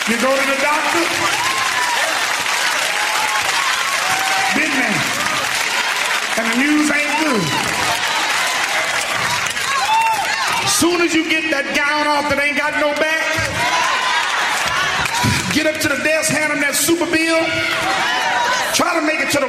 You go to the doctor. Been there. And the news ain't good. Soon as you get that gown off that ain't got no back, get up to the desk, hand them that super bill, try to make it to the